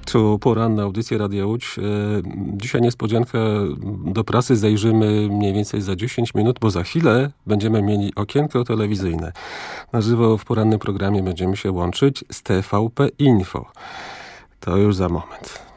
Tu poranna audycja Radia Łódź. Dzisiaj niespodzianka, do prasy zajrzymy mniej więcej za 10 minut, bo za chwilę będziemy mieli okienko telewizyjne. Na żywo w porannym programie będziemy się łączyć z TVP Info. To już za moment.